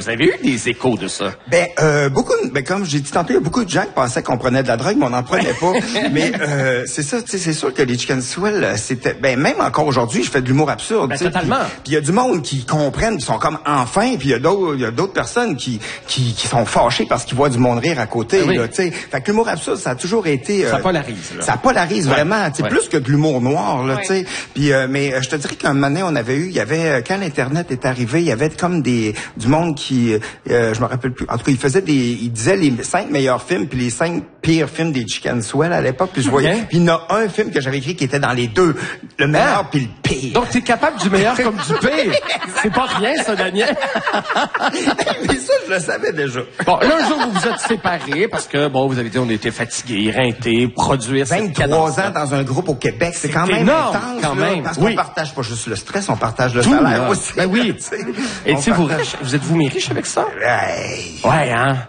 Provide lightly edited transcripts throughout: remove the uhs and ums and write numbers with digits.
vous avez eu des échos de ça? Comme j'ai dit tantôt, il y a beaucoup de gens qui pensaient qu'on prenait de la drogue, mais on n'en prenait pas. Mais c'est ça, tu sais, c'est sûr que les Chicken Swell, c'était... même encore aujourd'hui, je fais de l'humour absurde. Totalement. Puis il y a du monde qui comprennent, qui sont comme enfin, puis il y a d'autres personnes qui sont fâchées parce qu'ils voient du monde rire à côté. Oui. Là, tu sais. Fait que l'humour absurde, ça a toujours été... ça polarise. Là. Ça polarise vraiment, tu sais, plus que de l'humour noir, là, tu sais. Puis, mais je te dirais qu'un moment donné, il y avait, quand l'Internet est arrivé, il y avait comme du monde qui, je me rappelle plus, en tout cas, il disait les 5 meilleurs films puis les 5 pires films des Chicken Swell à l'époque, puis je voyais, puis il y en a un film que j'avais écrit qui était dans les deux, le meilleur puis le pire. Donc t'es capable du meilleur comme du pire. C'est pas rien ça, Daniel. Mais ça, je le savais déjà. Bon, là, un jour, vous vous êtes séparés parce que, vous avez dit on était fatigués, éreintés, produire 23 ans dans un groupe au Québec, c'est quand même énorme, intense, quand même. Parce qu'on partage pas juste le stress, on partage le salaire aussi. Ben oui. Et tu sais, vous êtes-vous mis riche avec ça? Ouais, hein?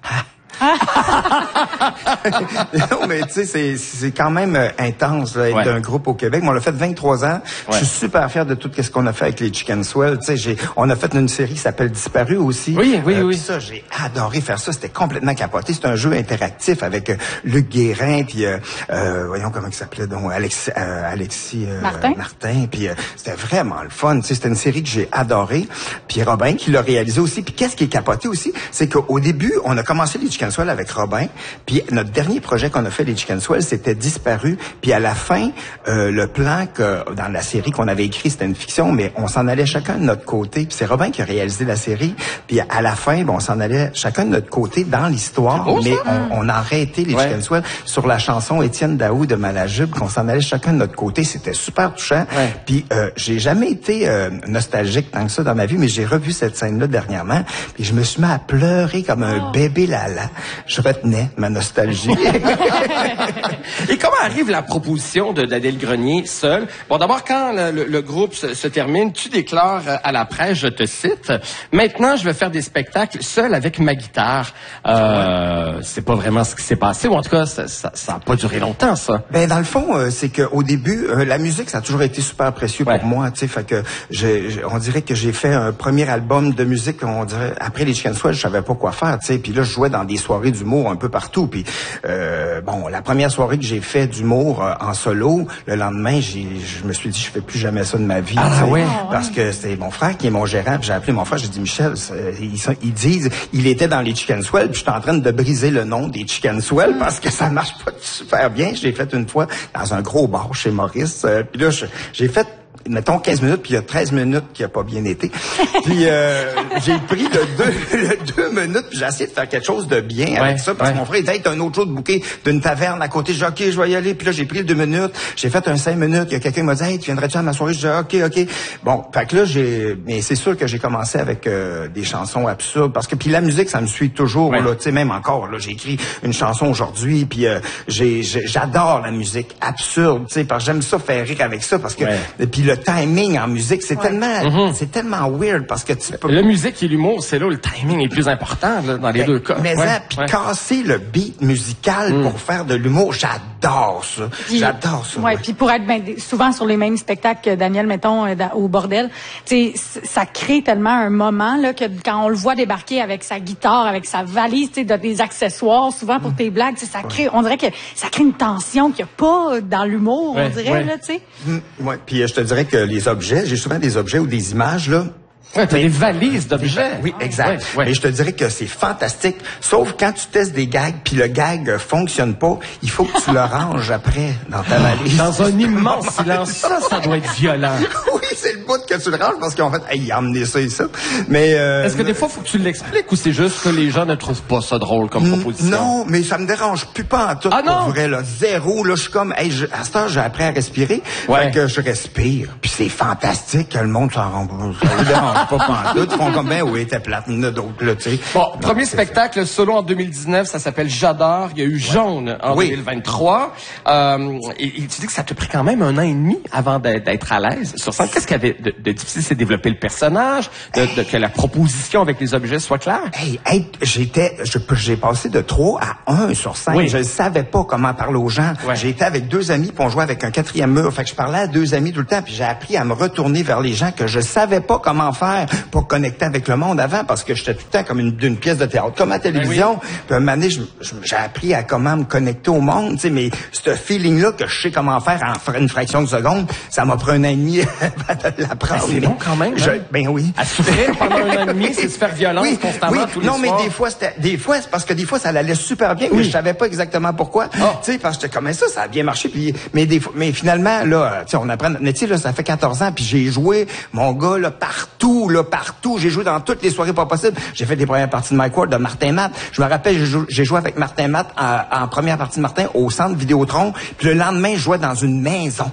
Non, mais tu sais, c'est quand même intense là, être d'un groupe au Québec. Moi, on l'a fait 23 ans. Je suis super fier de tout ce qu'on a fait avec les Chicken Swell. Tu sais, on a fait une série qui s'appelle Disparu aussi. Oui. Ça, j'ai adoré faire ça. C'était complètement capoté. C'est un jeu interactif avec Luc Guérin, puis voyons comment il s'appelait donc Alexis Martin. Puis c'était vraiment le fun. Tu sais, c'était une série que j'ai adorée. Puis Robin qui l'a réalisé aussi. Puis qu'est-ce qui est capoté aussi, c'est qu'au début, on a commencé les Chicken Swell avec Robin, puis notre dernier projet qu'on a fait, les Chicken Swell, c'était Disparu, puis à la fin, le plan que dans la série qu'on avait écrit, c'était une fiction, mais on s'en allait chacun de notre côté, puis c'est Robin qui a réalisé la série, puis à la fin, on s'en allait chacun de notre côté dans l'histoire, mais on a arrêté les Chicken Swell sur la chanson Étienne Daou de Malajube, qu'on s'en allait chacun de notre côté, c'était super touchant, puis j'ai jamais été nostalgique tant que ça dans ma vie, mais j'ai revu cette scène-là dernièrement, puis je me suis mis à pleurer comme un bébé lala. Je retenais ma nostalgie. Et comment arrive la proposition de Daniel Grenier seul? Bon, d'abord, quand le groupe se termine, tu déclares à la presse, je te cite, « Maintenant, je vais faire des spectacles seul avec ma guitare. » C'est pas vraiment ce qui s'est passé, ou en tout cas, ça a pas duré longtemps, ça. Dans le fond, c'est qu'au début, la musique, ça a toujours été super précieux pour moi, tu sais, fait que on dirait que j'ai fait un premier album de musique, on dirait, après les Chicken Swell, je savais pas quoi faire, tu sais, puis là, je jouais dans des soirées d'humour un peu partout. Puis la première soirée que j'ai fait d'humour en solo, le lendemain, je me suis dit, je fais plus jamais ça de ma vie. Parce que c'est mon frère qui est mon gérant. Puis j'ai appelé mon frère, j'ai dit, Michel, ils disent, il était dans les Chicken Swell, puis je suis en train de briser le nom des Chicken Swell parce que ça marche pas super bien. Je l'ai fait une fois dans un gros bar chez Maurice. Puis là, j'ai fait mettons 15 minutes, puis il y a 13 minutes qui a pas bien été. Puis j'ai pris le 2 minutes, puis j'ai essayé de faire quelque chose de bien avec ça, parce que mon frère, il dit, hey, t'as un autre show de bouquet d'une taverne à côté. J'ai dit, OK, je vais y aller. Puis là, j'ai pris le 2 minutes, j'ai fait un 5 minutes. Il y a quelqu'un qui m'a dit, hey, tu viendrais-tu à ma soirée? J'ai dit, OK. Bon, fait que là, mais c'est sûr que j'ai commencé avec des chansons absurdes, parce que puis la musique, ça me suit toujours, là, tu sais, même encore, là, j'ai écrit une chanson aujourd'hui, puis j'adore la musique absurde, tu sais, parce que j'aime ça faire rire avec ça, parce que, puis le timing en musique, c'est tellement weird, parce que tu peux... La musique et l'humour, c'est là où le timing est plus important, là, dans les deux cas. Mais puis casser le beat musical pour faire de l'humour, j'adore ça. J'adore ça. Puis pour être souvent sur les mêmes spectacles que Daniel, mettons, au Bordel, tu sais, ça crée tellement un moment, là, que quand on le voit débarquer avec sa guitare, avec sa valise, tu sais, des accessoires, souvent pour tes blagues, ça crée, on dirait que ça crée une tension qu'il n'y a pas dans l'humour, on dirait, là, tu sais. Puis je te dirais que les objets, j'ai souvent des objets ou des images, là. T'as des valises d'objets. Oui, exact. Mais je te dirais que c'est fantastique. Sauf quand tu testes des gags, puis le gag fonctionne pas, il faut que tu le ranges après dans ta valise. Dans un immense silence. Ça doit être violent. Oui, c'est le bout que tu le ranges parce qu'en fait, il a amené ça et ça. Mais est-ce que des fois, faut que tu l'expliques ou c'est juste que les gens ne trouvent pas ça drôle comme proposition? Non, mais ça me dérange plus pas en tout. Pour vrai, là. Zéro, là, je suis comme, à cette heure, j'ai appris à respirer. Fait que je respire. Puis c'est fantastique que le monde s'en rend pas. Pas pantoute, ils font comme t'es plate, il y en a d'autres, là, tu sais. Bon, premier spectacle solo en 2019, ça s'appelle J'adore. Il y a eu Jaune en 2023. Et tu dis que ça te pris quand même 1 an et demi avant d'être à l'aise sur scène. Qu'est-ce qu'est-ce qu'il y avait de difficile, c'est de développer le personnage, que la proposition avec les objets soit claire? J'ai passé de 3 à 1 sur 5. Oui. Je ne savais pas comment parler aux gens. Ouais. J'ai été avec 2 amis, puis on jouait avec un 4e mur. Fait que je parlais à 2 amis tout le temps, puis j'ai appris à me retourner vers les gens que je savais pas comment faire pour connecter avec le monde avant, parce que j'étais tout le temps comme une pièce de théâtre, comme à la télévision. Puis un moment donné, j'ai appris à comment me connecter au monde, tu sais, mais ce feeling-là que je sais comment faire en une fraction de seconde, ça m'a pris 1 an et demi avant de l'apprendre. C'est long quand même. Ben oui. À souffrir pendant 1 an et demi, c'est de faire violence constamment tous les soirs. Non, mais des fois, c'est parce que des fois, ça allait super bien, mais je savais pas exactement pourquoi. Tu sais, parce que j'étais comme ça a bien marché, puis, mais finalement, là, tu sais, on apprend notre métier, là, ça fait 14 ans, puis j'ai joué, mon gars, là, partout. J'ai joué dans toutes les soirées pas possibles. J'ai fait des premières parties de Mike Ward, de Martin Matt. Je me rappelle, j'ai joué avec Martin Matt en première partie de Martin au centre Vidéotron, puis le lendemain, je jouais dans une maison.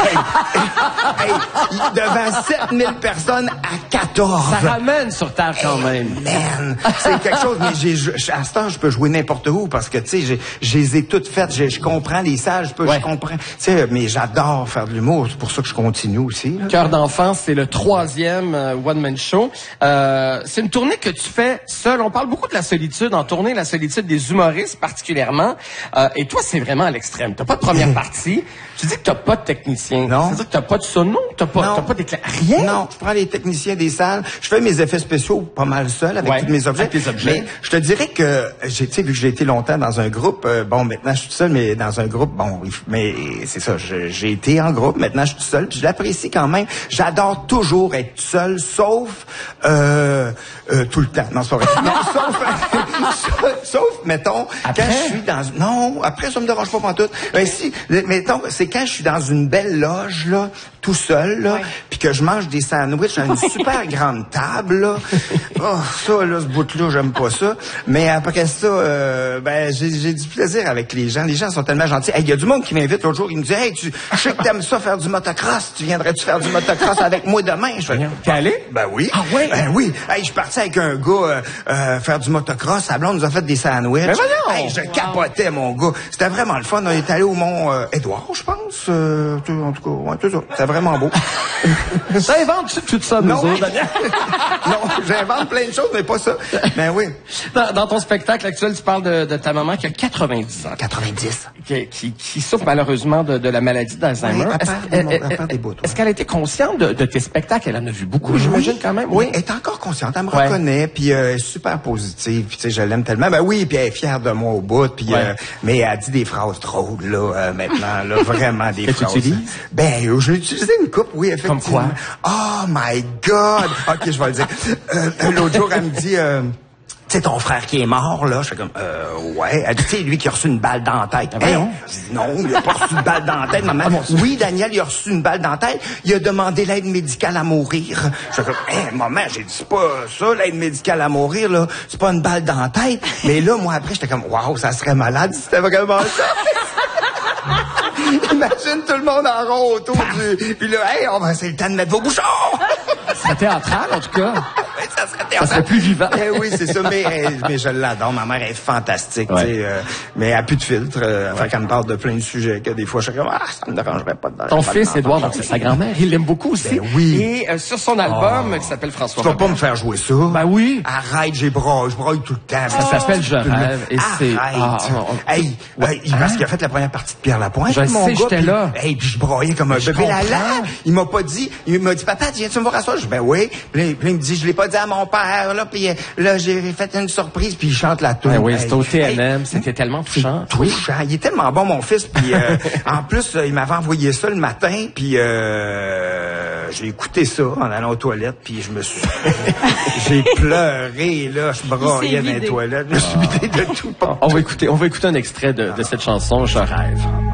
Devant 7000 personnes à 14. Ça ramène sur terre quand même. Man, c'est quelque chose, mais à ce temps, je peux jouer n'importe où parce que, tu sais, je les ai toutes faites. Je comprends les salles, je comprends. Tu sais, mais j'adore faire de l'humour. C'est pour ça que je continue aussi. Cœur d'enfant, c'est le 3e one-man show. C'est une tournée que tu fais seul. On parle beaucoup de la solitude en tournée, la solitude des humoristes particulièrement. Et toi, c'est vraiment à l'extrême. T'as pas de première partie. Tu dis que t'as pas de technicien. Non. C'est-à-dire que t'as pas de sono, t'as pas rien. Non, je prends les techniciens des salles. Je fais mes effets spéciaux pas mal seul avec tous mes objets. Avec tes objets. Mais je te dirais que tu sais, vu que j'ai été longtemps dans un groupe, bon, maintenant je suis tout seul, mais dans un groupe, bon, mais c'est ça, j'ai été en groupe, maintenant je suis tout seul, puis je l'apprécie quand même. J'adore toujours être tout seul, sauf tout le temps. Non, c'est pas vrai. Non, sauf, mettons, après? quand je suis dans... Non, après, ça me dérange pas pantoute. Si, mettons, c'est quand je suis dans une belle loge, là, tout seul, là, puis que je mange des sandwichs à une super grande table, là. Oh, ça, là, ce bout-là, j'aime pas ça. Mais après ça, j'ai du plaisir avec les gens. Les gens sont tellement gentils. Hey, il y a du monde qui m'invite l'autre jour, il me dit, hey, je sais que t'aimes ça faire du motocross, tu viendrais-tu faire du motocross avec moi demain? Je fais, t'es allé? Ben oui. Ah ouais? Ben oui. Hey, je suis parti avec un gars faire du motocross. Sa blonde nous a fait des sandwichs. Ben voyons! Hey, je capotais, mon gars. C'était vraiment le fun. On est allé au Mont Édouard, je pense. En tout cas, ouais, tout ça. C'était vraiment beau. T'inventes tout ça, nous autres, Daniel? Non, j'invente plein de choses, mais pas ça. Ben oui. Dans ton spectacle actuel, tu parles de ta maman qui a 90 ans. 90. Qui souffre malheureusement de la maladie d'Alzheimer. Est-ce qu'elle a été consciente de tes spectacles? Elle en a vu beaucoup, j'imagine, quand même. Oui, elle est encore consciente. Elle me reconnaît, puis elle est super positive. Puis, tu sais, je l'aime tellement. Ben oui, puis elle est fière de moi au bout. Puis, mais elle dit des phrases drôles, là, maintenant. Là, vraiment des phrases. Tu utilises? Ben, j'ai utilisé une couple, oui, effectivement. Comme quoi? Oh my God! OK, je vais le dire. L'autre jour, elle me dit... tu sais, ton frère qui est mort, là, je fais comme, ouais. Elle dit, tu sais, lui qui a reçu une balle dans la tête. Hein? Je dis, non, il a pas reçu une balle dans la tête, maman. Oui, Daniel, il a reçu une balle dans la tête. Il a demandé l'aide médicale à mourir. Je fais comme, maman, j'ai dit, c'est pas ça, l'aide médicale à mourir, là. C'est pas une balle dans la tête. Mais là, moi, après, j'étais comme, waouh, ça serait malade si c'était vraiment ça. Imagine tout le monde en rond autour du... Puis là, hey, c'est le temps de mettre vos bouchons! Ça serait théâtral, en tout cas. Ça serait théâtral. Ça serait plus vivant. Oui, c'est ça, mais je l'adore. Ma mère est fantastique, tu sais, mais elle a plus de filtre. Fait qu'elle me parle de plein de sujets que des fois, je suis comme, ça me dérangerait pas de... Ton fils, Édouard, donc c'est sa grand-mère, il l'aime beaucoup aussi. Ben oui. Et sur son album, qui s'appelle François Tu vas pas me faire jouer ça? Ben oui. Arrête, je broille tout le temps. Ça s'appelle Je rêve. Et c'est... Hey, parce qu'il a fait la première partie de Pierre Lapointe, je mon sais, gars. J'étais là. Hey, puis je broyais comme un bébé lala. Il m'a dit, papa, tu viens-tu me voir à soir? Je dis, ben oui. Puis il me dit, je l'ai pas dit à mon père, là, puis là, j'ai fait une surprise, puis il chante la tune. Ben oui, c'était au TNM, c'était tellement touchant. Touchant. Il est tellement bon, mon fils, puis en plus, il m'avait envoyé ça le matin, puis j'ai écouté ça en allant aux toilettes, puis je me suis... j'ai pleuré, là, je broyais dans les toilettes, je me suis vidé de tout. On va écouter un extrait de cette chanson, Je rêve.